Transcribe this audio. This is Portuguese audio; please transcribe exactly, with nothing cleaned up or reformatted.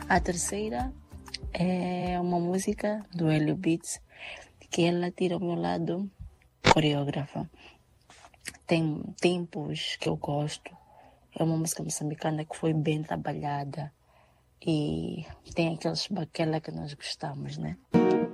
A terceira é uma música do Helio Beats, que ela tira o meu lado coreógrafa. Tem tempos que eu gosto. É uma música moçambicana que foi bem trabalhada e tem aqueles baquela que nós gostamos, né?